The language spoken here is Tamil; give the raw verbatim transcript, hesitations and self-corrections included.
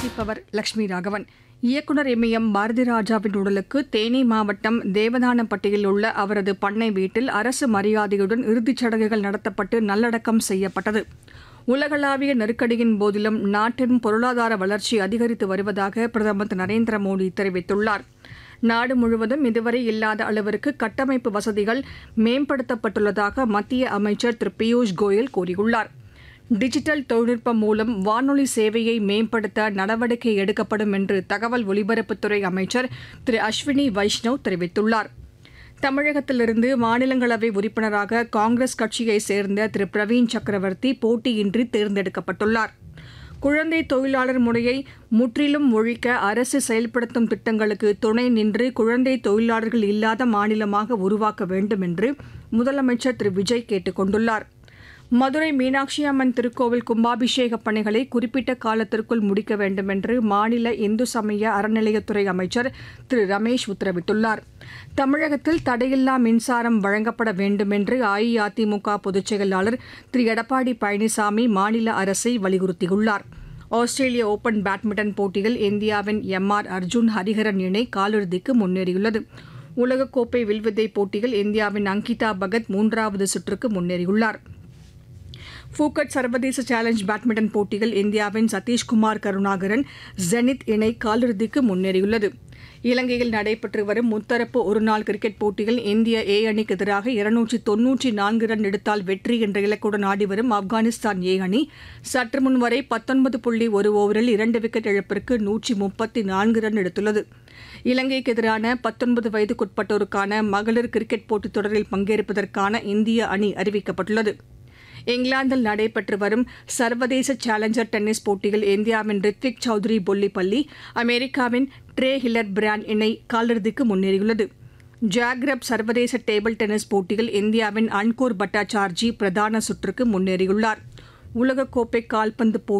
வாசிப்பவர் லட்சுமி ராகவன். இயக்குநர் இமயம் பாரதிராஜாவின் உடலுக்கு தேனி மாவட்டம் தேவதானப்பட்டியில் உள்ள அவரது பண்ணை வீட்டில் அரசு மரியாதையுடன் இறுதிச் சடங்குகள் நடத்தப்பட்டு நல்லடக்கம் செய்யப்பட்டது. உலகளாவிய நெருக்கடியின் போதிலும் நாட்டின் பொருளாதார வளர்ச்சி அதிகரித்து வருவதாக பிரதமர் திரு நரேந்திர மோடி தெரிவித்துள்ளார். நாடு முழுவதும் இதுவரை இல்லாத அளவிற்கு கட்டமைப்பு வசதிகள் மேம்படுத்தப்பட்டுள்ளதாக மத்திய அமைச்சர் திரு பியூஷ் கோயல் கூறியுள்ளார். டிஜிட்டல் தொழில்நுட்பம் மூலம் வானொலி சேவையை மேம்படுத்த நடவடிக்கை எடுக்கப்படும் என்று தகவல் ஒலிபரப்புத்துறை அமைச்சர் திரு அஸ்வினி வைஷ்ணவ் தெரிவித்துள்ளார். தமிழகத்திலிருந்து மாநிலங்களவை உறுப்பினராக காங்கிரஸ் கட்சியைச் சேர்ந்த திரு பிரவீன் சக்கரவர்த்தி போட்டியின்றி தேர்ந்தெடுக்கப்பட்டுள்ளார். குழந்தை தொழிலாளர் முறையை முற்றிலும் ஒழிக்க அரசு செயல்படுத்தும் திட்டங்களுக்கு துணை நின்று குழந்தை தொழிலாளர்கள் இல்லாத மாநிலமாக உருவாக்க வேண்டும் என்று முதலமைச்சர் திரு விஜய் கேட்டுக் கொண்டுள்ளார். மதுரை மீனாட்சி அம்மன் திருக்கோவில் கும்பாபிஷேக பணிகளை குறிப்பிட்ட காலத்திற்குள் முடிக்க வேண்டும் என்று மாநில இந்து சமய அறநிலையத்துறை அமைச்சர் திரு ரமேஷ் உத்தரவிட்டுள்ளார். தமிழகத்தில் தடையில்லா மின்சாரம் வழங்கப்பட வேண்டும் என்று அஇஅதிமுக பொதுச் செயலாளர் திரு எடப்பாடி பழனிசாமி மாநில அரசை வலியுறுத்தியுள்ளார். ஆஸ்திரேலிய ஓபன் பேட்மிண்டன் போட்டியில் இந்தியாவின் எம் ஆர் அர்ஜுன் ஹரிஹரன் இணை காலிறுதிக்கு முன்னேறியுள்ளது. உலகக்கோப்பை வில்வித்தை போட்டியில் இந்தியாவின் அங்கிதா பகத் மூன்றாவது சுற்றுக்கு முன்னேறியுள்ளார். ஃபூகட் சர்வதேச சேலஞ்ச் பேட்மிண்டன் போட்டியில் இந்தியாவின் சதீஷ்குமார் கருணாகரன் ஜெனித் இணை காலிறுதிக்கு முன்னேறியுள்ளது. இலங்கையில் நடைபெற்று வரும் முத்தரப்பு ஒருநாள் கிரிக்கெட் போட்டியில் இந்திய ஏ அணிக்கு எதிராக இருநூற்று தொன்னூற்றி நான்கு ரன் எடுத்தால் வெற்றி என்ற இலக்குடன் ஆடிவரும் ஆப்கானிஸ்தான் ஏ அணி சற்று முன் வரை பத்தொன்பது புள்ளி ஒரு ஓவரில் இரண்டு விக்கெட் இழப்பிற்கு நூற்றி முப்பத்தி நான்கு ரன் எடுத்துள்ளது. இலங்கைக்கு எதிரான பத்தொன்பது வயதுக்குட்பட்டோருக்கான மகளிர் கிரிக்கெட் போட்டித் தொடரில் பங்கேற்பதற்கான இந்திய அணி அறிவிக்கப்பட்டுள்ளது. இங்கிலாந்தில் நடைபெற்று வரும் சர்வதேச சேலஞ்சர் டென்னிஸ் போட்டியில் இந்தியாவின் ரித்விக் சௌத்ரி பொல்லிப்பள்ளி அமெரிக்காவின் ட்ரே ஹில்லர் பிராண்ட் இணை காலிறுதிக்கு முன்னேறியுள்ளது. ஜாக்ரப் சர்வதேச டேபிள் டென்னிஸ் போட்டியில் இந்தியாவின் அன்கூர் பட்டாச்சார்ஜி பிரதான சுற்றுக்கு முன்னேறியுள்ளார். உலகக்கோப்பை கால்பந்து போட்டி